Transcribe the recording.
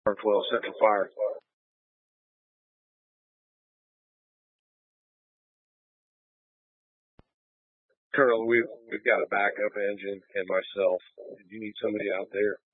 R12 Central Fire. Colonel, we've got a backup engine and myself. Do you need somebody out there?